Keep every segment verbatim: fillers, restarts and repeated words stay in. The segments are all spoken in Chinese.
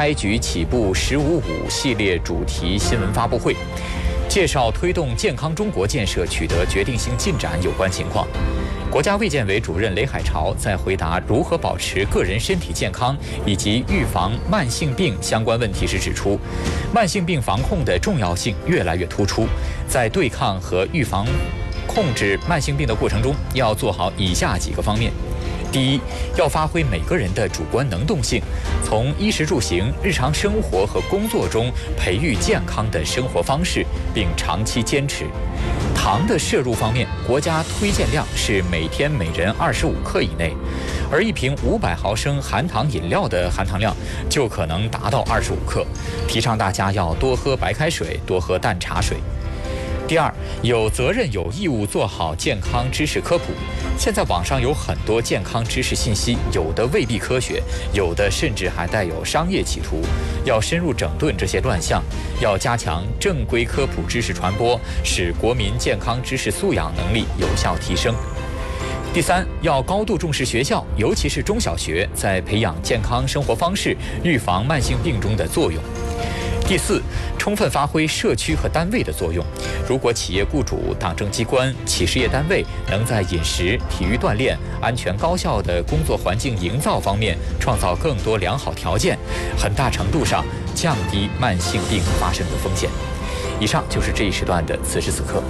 开局起步“十五五”系列主题新闻发布会，介绍推动健康中国建设取得决定性进展有关情况。国家卫健委主任雷海潮在回答如何保持个人身体健康以及预防慢性病相关问题时指出，慢性病防控的重要性越来越突出，在对抗和预防控制慢性病的过程中，要做好以下几个方面。第一，要发挥每个人的主观能动性，从衣食住行、日常生活和工作中培育健康的生活方式，并长期坚持。糖的摄入方面，国家推荐量是每天每人二十五克以内，而一瓶五百毫升含糖饮料的含糖量就可能达到二十五克。提倡大家要多喝白开水，多喝淡茶水。第二，有责任有义务做好健康知识科普。现在网上有很多健康知识信息，有的未必科学，有的甚至还带有商业企图。要深入整顿这些乱象，要加强正规科普知识传播，使国民健康知识素养能力有效提升。第三，要高度重视学校，尤其是中小学在培养健康生活方式、预防慢性病中的作用。第四，充分发挥社区和单位的作用。如果企业雇主、党政机关、企事业单位能在饮食、体育锻炼、安全高效的工作环境营造方面创造更多良好条件，很大程度上降低慢性病发生的风险。以上就是这一时段的此时此刻。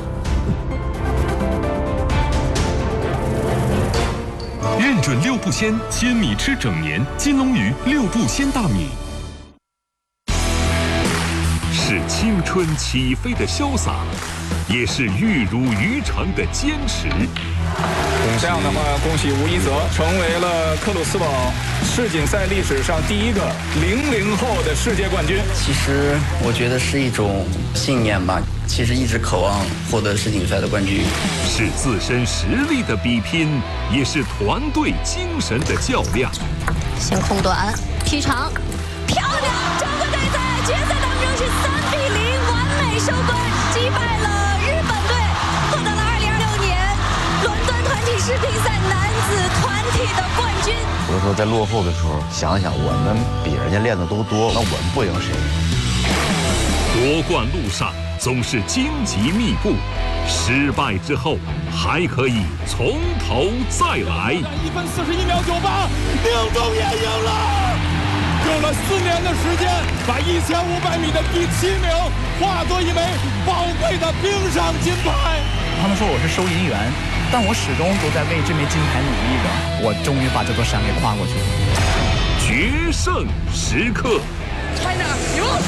认准六步鲜，鲜米吃整年。金龙鱼六步鲜大米。是青春起飞的潇洒，也是玉汝于成的坚持。 这样的话，恭喜吴一泽成为了克鲁斯堡世锦赛历史上第一个零零后的世界冠军。 其实我觉得是一种信念吧，其实一直渴望获得世锦赛的冠军。 是自身实力的比拼，也是团队精神的较量。 先控短，踢长，漂亮！中国队在决赛当中是三比零完美收官，击败了日本队，获得了二零二六年伦敦团体世乒赛男子团体的冠军。 有的时候在落后的时候，想想我们比人家练的都多，那我们不赢谁？ 夺冠路上总是荆棘密布，失败之后还可以从头再来。 一分四十一秒九八，宁中也赢了。用了四年的时间，把一千五百米的第七名化作一枚宝贵的冰上金牌。 他们说我是收银员，但我始终都在为这枚金牌努力着。我终于把这座山给跨过去了。 决胜时刻 ，China 赢了！